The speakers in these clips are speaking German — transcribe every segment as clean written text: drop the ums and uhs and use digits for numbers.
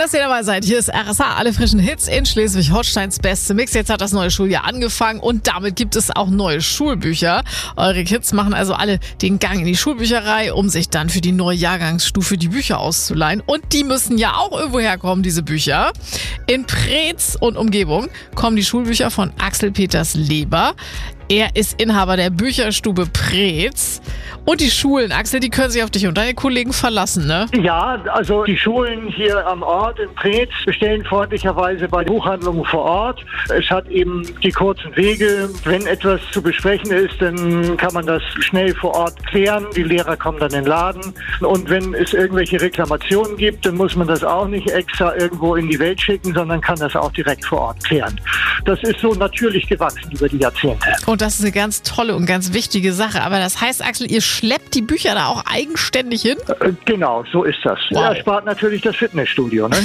dass ihr dabei seid. Hier ist RSA, alle frischen Hits in Schleswig-Holsteins beste Mix. Jetzt hat das neue Schuljahr angefangen und damit gibt es auch neue Schulbücher. Eure Kids machen also alle den Gang in die Schulbücherei, um sich dann für die neue Jahrgangsstufe die Bücher auszuleihen. Und die müssen ja auch irgendwo herkommen, diese Bücher. In Preetz und Umgebung kommen die Schulbücher von Axel Peters Leber. Er ist Inhaber der Bücherstube Preetz. Und die Schulen, Axel, die können sich auf dich und deine Kollegen verlassen, ne? Ja, also die Schulen hier am Ort in Preetz bestellen freundlicherweise bei Buchhandlungen vor Ort. Es hat eben die kurzen Wege. Wenn etwas zu besprechen ist, dann kann man das schnell vor Ort klären. Die Lehrer kommen dann in den Laden. Und wenn es irgendwelche Reklamationen gibt, dann muss man das auch nicht extra irgendwo in die Welt schicken, sondern kann das auch direkt vor Ort klären. Das ist so natürlich gewachsen über die Jahrzehnte. Und das ist eine ganz tolle und ganz wichtige Sache. Aber das heißt, Axel, ihr schleppt die Bücher da auch eigenständig hin? Genau, so ist das. Wow. Das spart natürlich das Fitnessstudio, ne?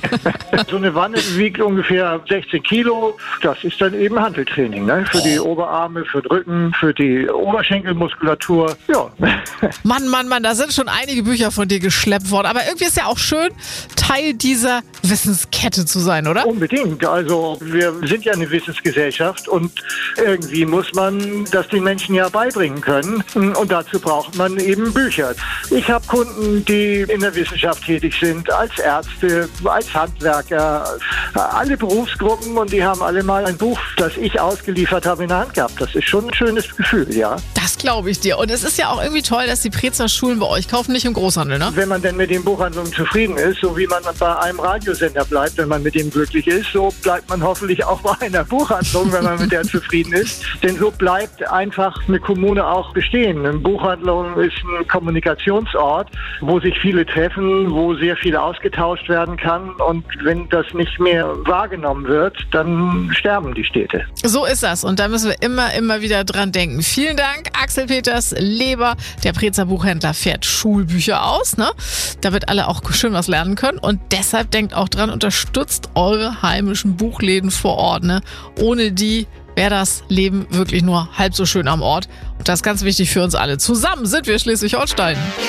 So eine Wanne wiegt ungefähr 16 Kilo. Das ist dann eben Hanteltraining, ne? Für die Oberarme, für den Rücken, für die Oberschenkelmuskulatur. Ja. Mann, da sind schon einige Bücher von dir geschleppt worden. Aber irgendwie ist ja auch schön, Teil dieser Wissenskette zu sein, oder? Unbedingt. Also wir sind ja eine Wissensgesellschaft und irgendwie muss man das den Menschen ja beibringen können. Und dazu braucht man eben Bücher. Ich habe Kunden, die in der Wissenschaft tätig sind, als Ärzte, als Handwerker, alle Berufsgruppen, und die haben alle mal ein Buch, das ich ausgeliefert habe, in der Hand gehabt. Das ist schon ein schönes Gefühl, ja. Das glaube ich dir. Und es ist ja auch irgendwie toll, dass die Preetzer Schulen bei euch kaufen, nicht im Großhandel, ne? Wenn man denn mit den Buchhandlungen zufrieden ist, so wie man bei einem Radiosender bleibt, wenn man mit dem glücklich ist, so bleibt man hoffentlich auch bei einer Buchhandlung, wenn man mit der zufrieden ist. Denn so bleibt einfach eine Kommune auch bestehen. Eine Buchhandlung ist ein Kommunikationsort, wo sich viele treffen, wo sehr viel ausgetauscht werden kann. Und wenn das nicht mehr wahrgenommen wird, dann sterben die Städte. So ist das. Und da müssen wir immer wieder dran denken. Vielen Dank, Axel Peters Leber. Der Preetzer Buchhändler fährt Schulbücher aus, ne? Damit alle auch schön was lernen können. Und deshalb denkt auch dran, unterstützt eure heimischen Buchläden vor Ort, ne? Ohne die wäre das Leben wirklich nur halb so schön am Ort. Und das ist ganz wichtig für uns alle. Zusammen sind wir Schleswig-Holstein.